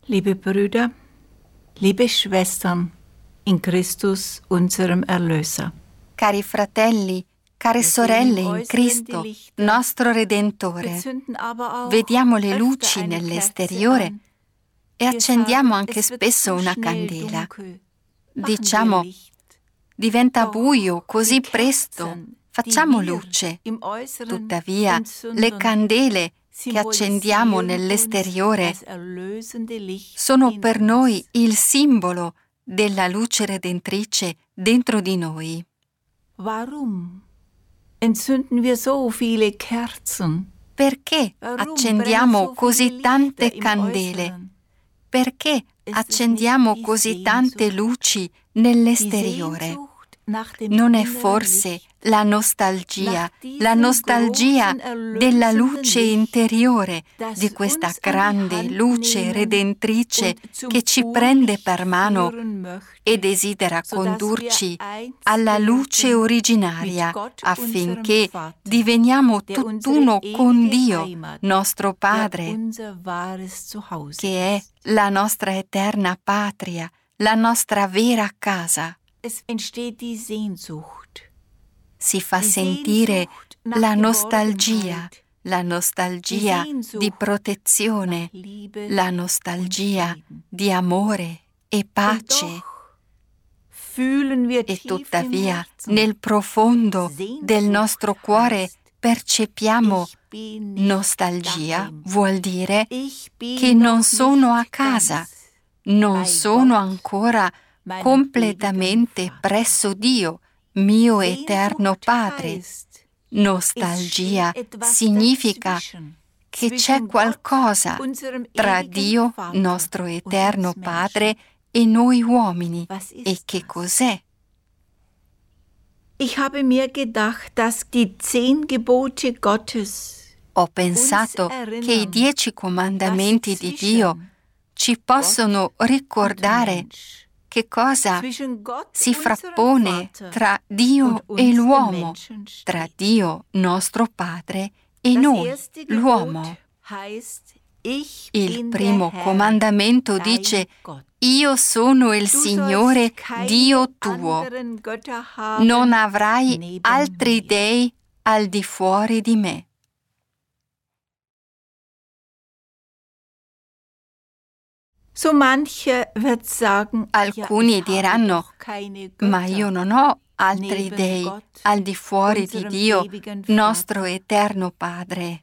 Liebe Brüder, liebe Schwestern, in Christus, unserem Erlöser. Cari fratelli, care sorelle in Cristo, nostro Redentore, vediamo le luci nell'esteriore e accendiamo anche spesso una candela. Diciamo, diventa buio così presto, facciamo luce. Tuttavia, le candele che accendiamo nell'esteriore sono per noi il simbolo della luce redentrice dentro di noi. Warum entzünden wir so viele Kerzen? Perché accendiamo così tante candele? Perché accendiamo così tante luci nell'esteriore? Non è forse la nostalgia della luce interiore, di questa grande luce redentrice che ci prende per mano e desidera condurci alla luce originaria affinché diveniamo tutt'uno con Dio, nostro Padre, che è la nostra eterna patria, la nostra vera casa. Si fa sentire la nostalgia di protezione, la nostalgia di amore e pace. E tuttavia, nel profondo del nostro cuore percepiamo nostalgia, vuol dire che non sono a casa, non sono ancora completamente presso Dio, mio eterno Padre. Nostalgia significa che c'è qualcosa tra Dio, nostro eterno Padre, e noi uomini. E che cos'è? Ho pensato che i 10 comandamenti di Dio ci possono ricordare che cosa si frappone tra Dio e l'uomo, tra Dio, nostro Padre, e noi, l'uomo. Il primo comandamento dice: Io sono il Signore Dio tuo. Non avrai altri dei al di fuori di me. Alcuni diranno: ma io non ho altri dei al di fuori di Dio, nostro eterno Padre.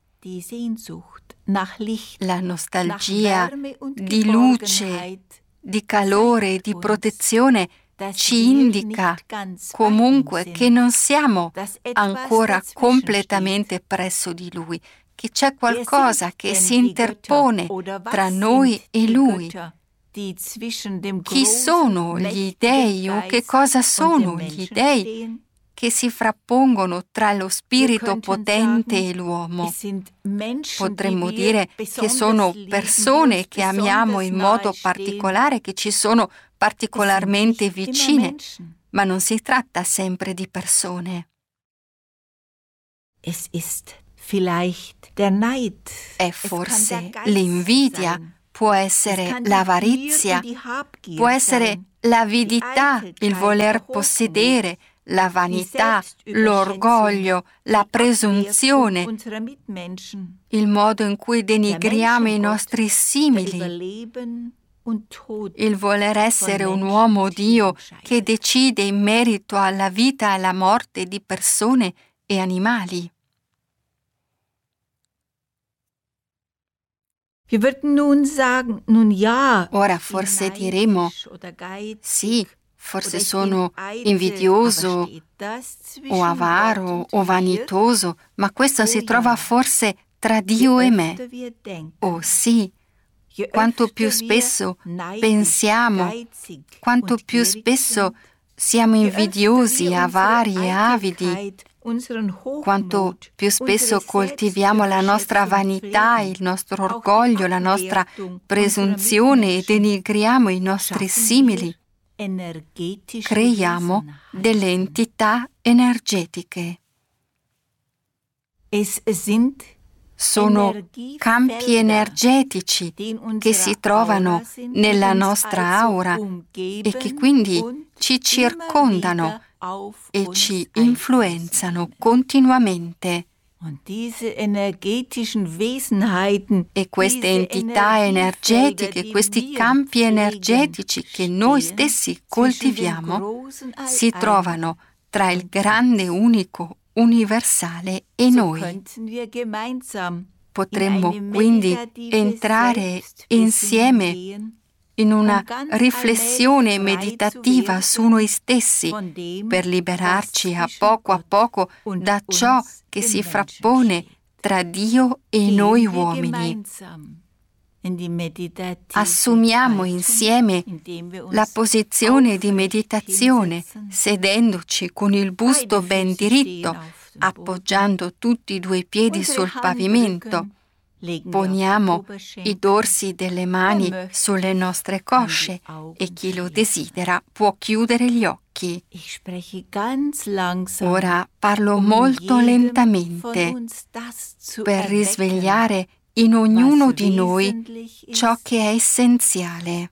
La nostalgia di luce, di calore, di protezione ci indica comunque che non siamo ancora completamente presso di Lui, che c'è qualcosa che si interpone tra noi e Lui. Chi sono gli dei o che cosa sono gli dei che si frappongono tra lo spirito potente e l'uomo? Potremmo dire che sono persone che amiamo in modo particolare, che ci sono particolarmente vicine, ma non si tratta sempre di persone. È forse l'invidia, può essere l'avarizia, può essere l'avidità, il voler possedere, la vanità, l'orgoglio, la presunzione, il modo in cui denigriamo i nostri simili, il voler essere un uomo Dio che decide in merito alla vita e alla morte di persone e animali. Ora forse diremo: sì, forse sono invidioso o avaro o vanitoso, ma questo si trova forse tra Dio e me. Oh sì, quanto più spesso pensiamo, quanto più spesso siamo invidiosi, avari e avidi, quanto più spesso coltiviamo la nostra vanità, il nostro orgoglio, la nostra presunzione e denigriamo i nostri simili, creiamo delle entità energetiche. sono campi energetici che si trovano nella nostra aura e che quindi ci circondano e ci influenzano continuamente. E queste entità energetiche, questi campi energetici che noi stessi coltiviamo, si trovano tra il grande unico universale e noi. Potremmo quindi entrare insieme in una riflessione meditativa su noi stessi per liberarci a poco da ciò che si frappone tra Dio e noi uomini. Assumiamo insieme la posizione di meditazione, sedendoci con il busto ben diritto, appoggiando tutti i 2 piedi sul pavimento. Poniamo i dorsi delle mani sulle nostre cosce e chi lo desidera può chiudere gli occhi. Ora parlo molto lentamente per risvegliare in ognuno di noi ciò che è essenziale,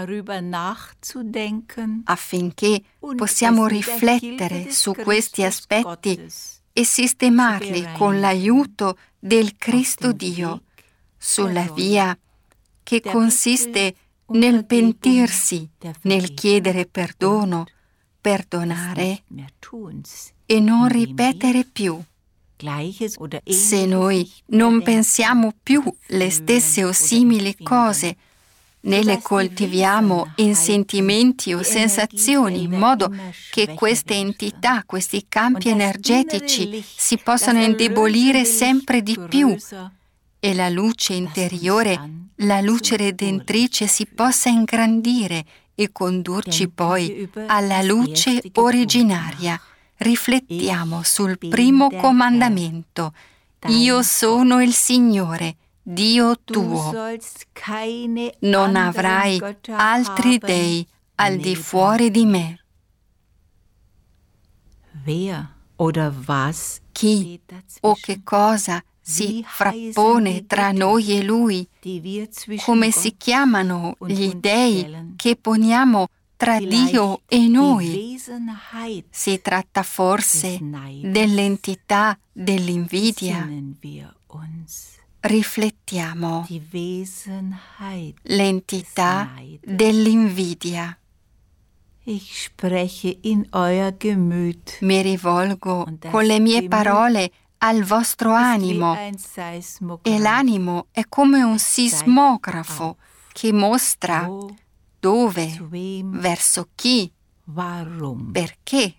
affinché possiamo riflettere su questi aspetti e sistemarli con l'aiuto del Cristo Dio, sulla via che consiste nel pentirsi, nel chiedere perdono, perdonare e non ripetere più. Se noi non pensiamo più le stesse o simili cose, né le coltiviamo in sentimenti o sensazioni, in modo che queste entità, questi campi energetici si possano indebolire sempre di più e la luce interiore, la luce redentrice si possa ingrandire e condurci poi alla luce originaria. Riflettiamo sul primo comandamento: Io sono il Signore, Dio tuo. Non avrai altri dei al di fuori di me. Chi o che cosa si frappone tra noi e Lui? Come si chiamano gli dei che poniamo tra Dio e noi? Si tratta forse dell'entità dell'invidia? Riflettiamo. L'entità dell'invidia. Mi rivolgo con le mie parole al vostro animo, e l'animo è come un sismografo che mostra dove, verso chi, perché.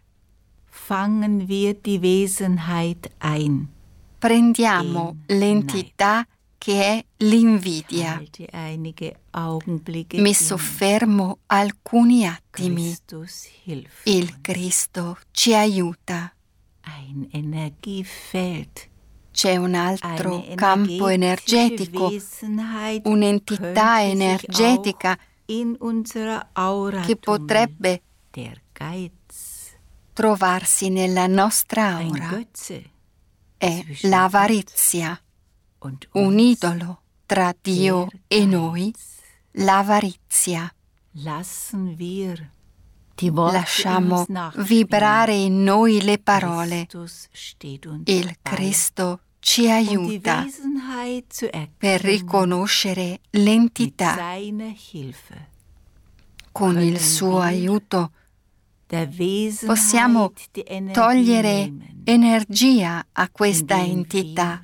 Prendiamo l'entità che è l'invidia. Mi soffermo alcuni attimi. Il Cristo ci aiuta. C'è un altro campo energetico, un'entità energetica che potrebbe trovarsi nella nostra aura. È l'avarizia, un idolo tra Dio e noi, l'avarizia. Lasciamo vibrare in noi le parole. Il Cristo ci aiuta per riconoscere l'entità. Con il suo aiuto possiamo togliere energia a questa entità,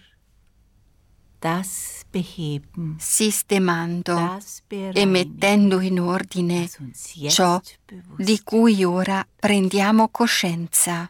sistemando e mettendo in ordine ciò di cui ora prendiamo coscienza.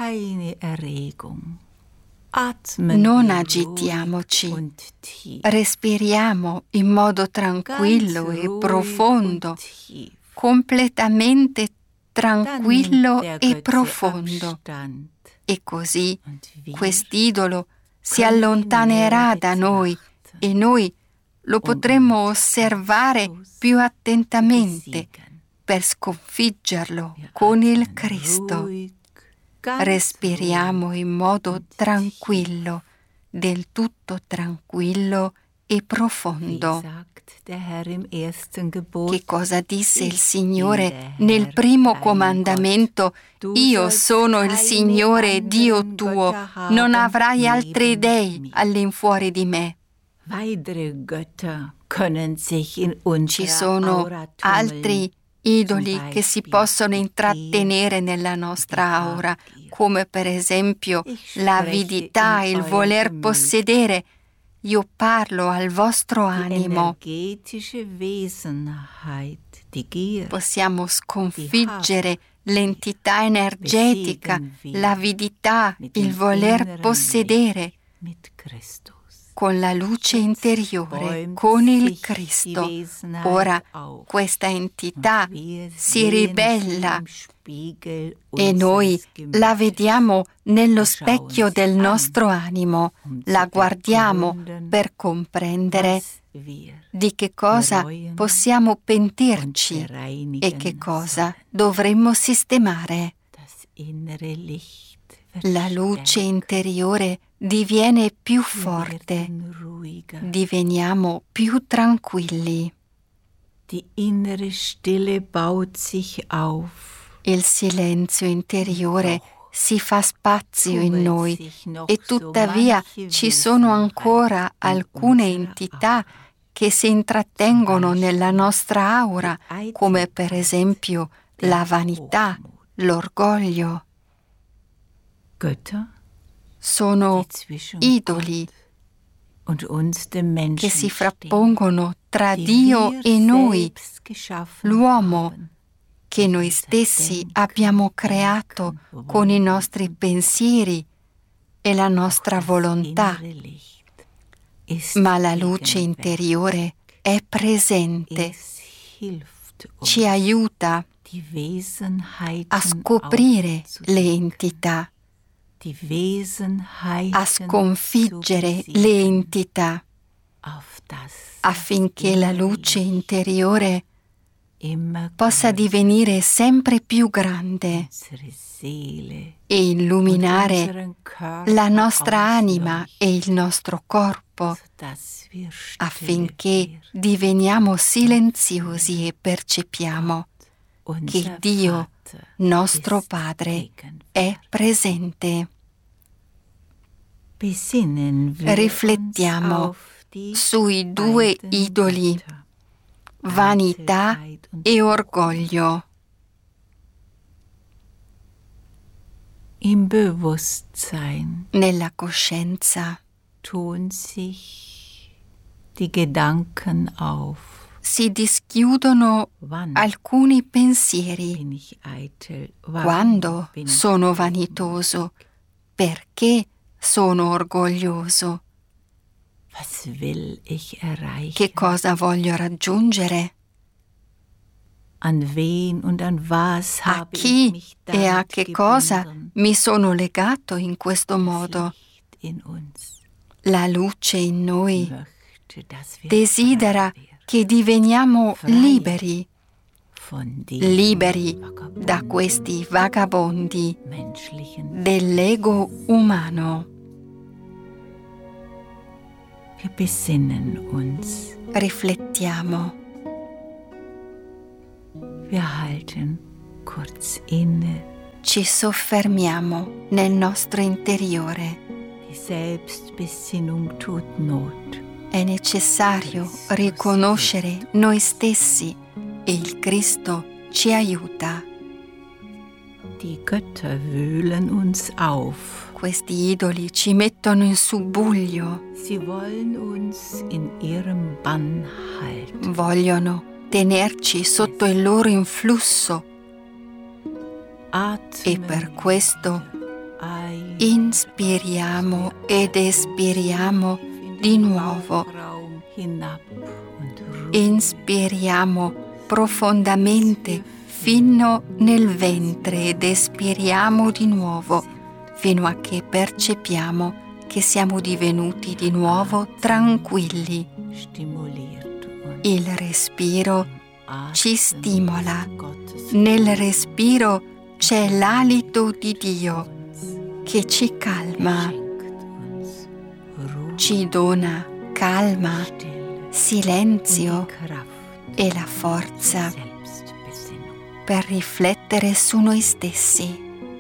Non agitiamoci, respiriamo in modo tranquillo e profondo, completamente tranquillo e profondo. E così quest'idolo si allontanerà da noi e noi lo potremo osservare più attentamente per sconfiggerlo con il Cristo. Respiriamo in modo tranquillo del tutto tranquillo e profondo. Che cosa disse il Signore nel primo comandamento? Io sono il Signore Dio tuo, non avrai altri dei all'infuori di me. Ci sono altri idoli che si possono intrattenere nella nostra aura, come per esempio l'avidità, il voler possedere. Io parlo al vostro animo. Possiamo sconfiggere l'entità energetica, l'avidità, il voler possedere con la luce interiore, con il Cristo. Ora questa entità si ribella e noi la vediamo nello specchio del nostro animo, la guardiamo per comprendere di che cosa possiamo pentirci e che cosa dovremmo sistemare. La luce interiore diviene più forte, diveniamo più tranquilli. Il silenzio interiore si fa spazio in noi e tuttavia ci sono ancora alcune entità che si intrattengono nella nostra aura, come per esempio la vanità, l'orgoglio. Sono idoli che si frappongono tra Dio e noi, l'uomo che noi stessi abbiamo creato con i nostri pensieri e la nostra volontà. Ma la luce interiore è presente, ci aiuta a scoprire le entità, a sconfiggere le entità, affinché la luce interiore possa divenire sempre più grande e illuminare la nostra anima e il nostro corpo, affinché diveniamo silenziosi e percepiamo che Dio, nostro Padre, è presente. Riflettiamo sui due idoli, vanità e orgoglio. Im Bewusstsein nella coscienza tun sich die Gedanken auf. Si dischiudono alcuni pensieri. Quando sono vanitoso? Perché sono orgoglioso? Che cosa voglio raggiungere? A chi e a che cosa mi sono legato in questo modo? La luce in noi desidera che diveniamo liberi da questi vagabondi dell'ego umano. Riflettiamo. Ci soffermiamo nel nostro interiore. È necessario riconoscere noi stessi e il Cristo ci aiuta. Questi idoli ci mettono in subbuglio. Vogliono tenerci sotto il loro influsso e per questo inspiriamo ed espiriamo di nuovo. Inspiriamo profondamente fino nel ventre ed espiriamo di nuovo fino a che percepiamo che siamo divenuti di nuovo tranquilli. Il respiro ci stimola. Nel respiro c'è l'alito di Dio che ci calma. ci dona calma, silenzio e la forza per riflettere su noi stessi.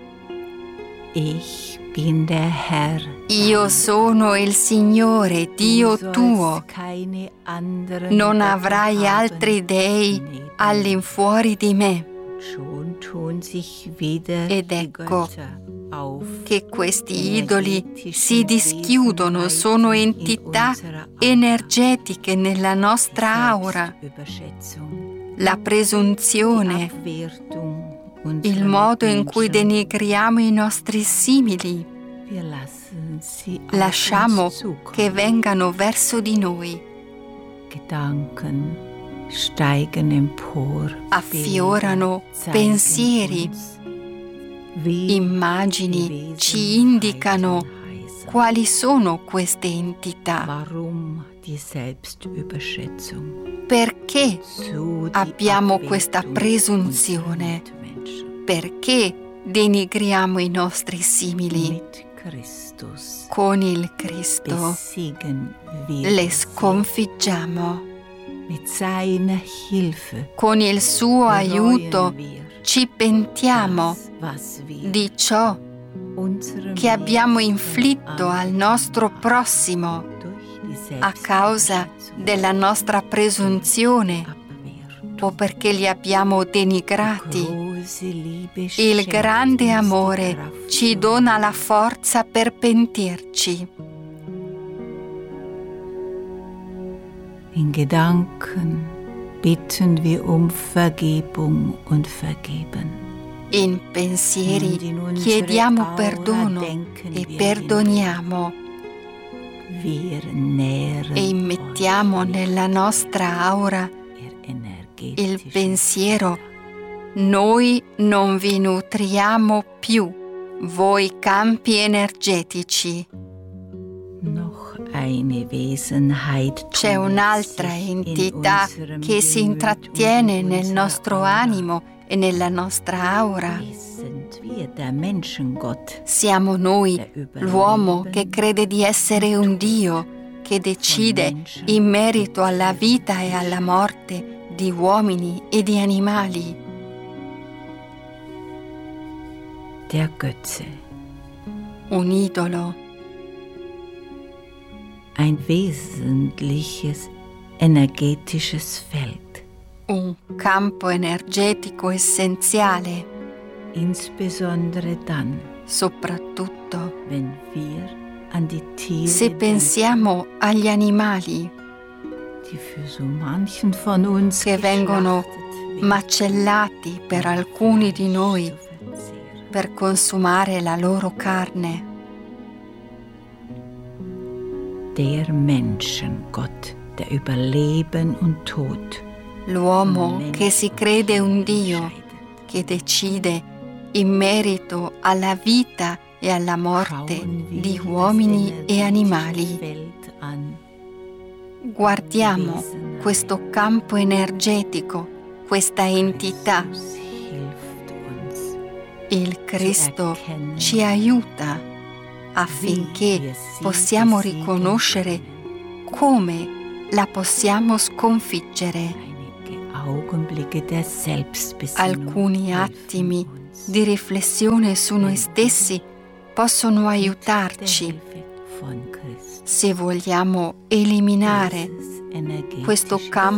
Ich bin der Herr. Io sono il Signore, Dio tuo. Non avrai altri dei all'infuori di me. Ed ecco che questi idoli si dischiudono, sono entità energetiche nella nostra aura. La presunzione, il modo in cui denigriamo i nostri simili, lasciamo che vengano verso di noi. Affiorano pensieri, immagini ci indicano quali sono queste entità. Perché abbiamo questa presunzione? Perché denigriamo i nostri simili? Con il Cristo le sconfiggiamo. Con il suo aiuto ci pentiamo di ciò che abbiamo inflitto al nostro prossimo a causa della nostra presunzione o perché li abbiamo denigrati. Il grande amore ci dona la forza per pentirci. In Gedanken bitten wir um Vergebung und vergeben. In pensieri chiediamo perdono e perdoniamo. E immettiamo nella nostra aura il pensiero: noi non vi nutriamo più, voi campi energetici. C'è un'altra entità che si intrattiene nel nostro animo e nella nostra aura. Siamo noi, l'uomo che crede di essere un Dio, che decide in merito alla vita e alla morte di uomini e di animali. Der Götze. Un idolo. Ein wesentliches energetisches Feld. Un campo energetico essenziale. Insbesondere dann, soprattutto wenn wir an die Tiere se pensiamo agli animali die für so manchen von uns che vengono macellati per alcuni di noi per consumare la loro carne. Der Menschengott, der über Leben und Tod, l'uomo che si crede un Dio, che decide in merito alla vita e alla morte di uomini e animali. Guardiamo questo campo energetico, questa entità. Il Cristo ci aiuta affinché possiamo riconoscere come la possiamo sconfiggere. Alcuni attimi di riflessione su noi stessi possono aiutarci se vogliamo eliminare questo campo